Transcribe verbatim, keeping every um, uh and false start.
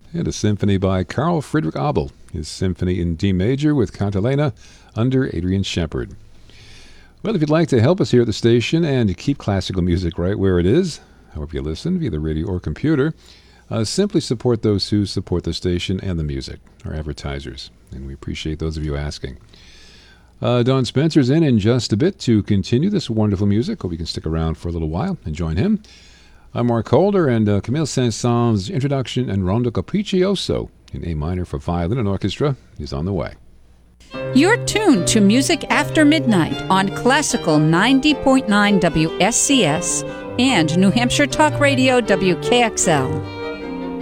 and a symphony by Carl Friedrich Abel, his Symphony in D major with Cantilena under Adrian Shepard. Well, if you'd like to help us here at the station and keep classical music right where it is, however you listen, via the radio or computer, uh, simply support those who support the station and the music, our advertisers. And we appreciate those of you asking. Uh, Don Spencer's in in just a bit to continue this wonderful music. Hope you can stick around for a little while and join him. I'm Mark Holder, and uh, Camille Saint-Saëns' introduction and Rondo Capriccioso in A minor for violin and orchestra is on the way. You're tuned to Music After Midnight on Classical ninety point nine W S C S and New Hampshire Talk Radio W K X L.